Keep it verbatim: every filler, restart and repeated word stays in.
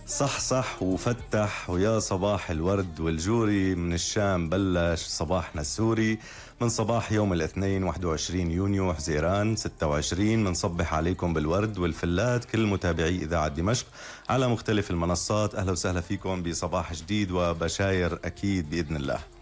صح صح وفتح ويا صباح الورد والجوري. من الشام بلش صباحنا السوري، من صباح يوم الاثنين واحد وعشرين يونيو حزيران ستة وعشرين. منصبح عليكم بالورد والفلات كل متابعي إذاعة دمشق على مختلف المنصات. أهلا وسهلا فيكم بصباح جديد وبشاير أكيد بإذن الله.